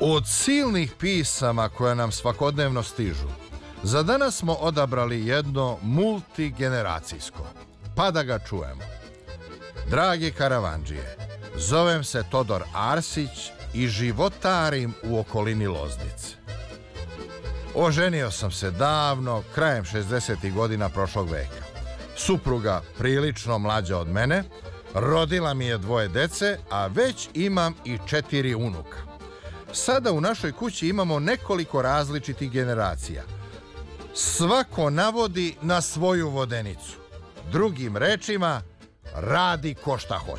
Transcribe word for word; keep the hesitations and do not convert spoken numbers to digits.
Od silnih pisama koja nam svakodnevno stižu, za danas smo odabrali jedno multigeneracijsko, pa da ga čujemo. Dragi karavandžije, zovem se Todor Arsić i životarim u okolini Loznice. Oženio sam se davno, krajem šezdesetih godina prošlog veka. Supruga prilično mlađa od mene, rodila mi je dvoje dece, a već imam i četiri unuka. Sada u našoj kući imamo nekoliko različitih generacija. Svako navodi na svoju vodenicu. Drugim rečima, radi ko šta hoće.